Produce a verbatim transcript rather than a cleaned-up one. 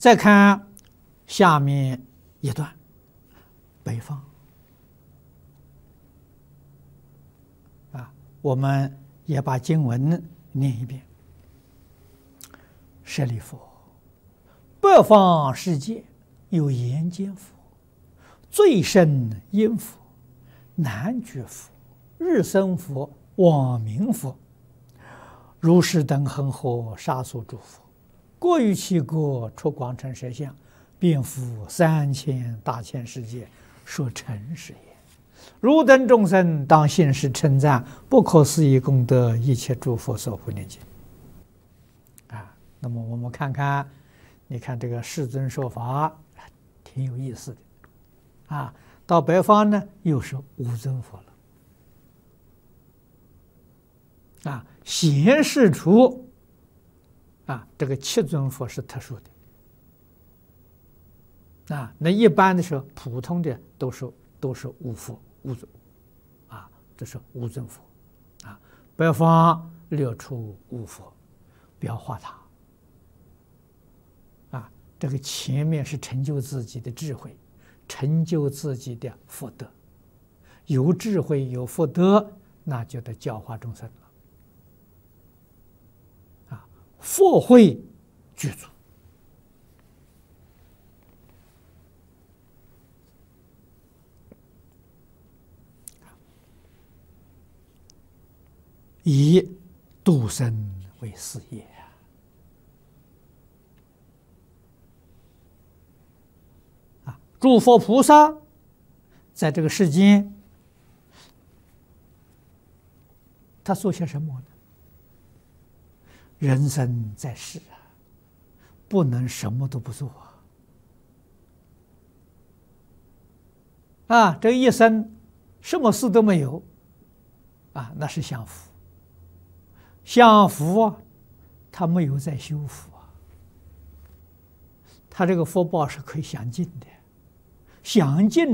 再看下面一段，北方啊，我们也把经文念一遍。舍利弗，北方世界有眼见佛、最胜音佛、难觉佛、日生佛、网明佛，如是等恒河沙数诸佛，各于其国出广成实相，遍覆三千大千世界，说诚实也。汝等众生当信实称赞不可思议功德，一切诸佛所护念经。啊，那么我们看看，你看这个世尊说法挺有意思的啊。到北方呢，又是无尊佛了啊，显示出啊这个七尊佛是特殊的啊。那一般的时候，普通的都是都是无佛无尊啊，这是无尊佛啊。北方略出无佛，不要画它啊。这个前面是成就自己的智慧，成就自己的福德，有智慧有福德，那就得教化众生了啊。佛慧具足，以度生为事业啊！诸佛菩萨在这个世间，他做些什么呢？人生在世啊，不能什么都不做啊！啊，这一生什么事都没有啊，那是享福。享福啊，他没有在修福啊，他这个福报是可以享尽的，享尽